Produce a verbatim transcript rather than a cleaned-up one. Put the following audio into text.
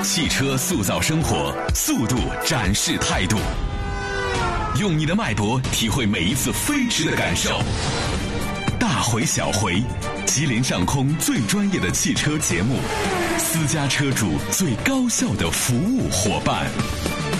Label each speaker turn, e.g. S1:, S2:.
S1: 汽车塑造生活，速度展示态度。用你的脉搏体会每一次飞驰的感受。大回小回，吉林上空最专业的汽车节目，私家车主最高效的服务伙伴。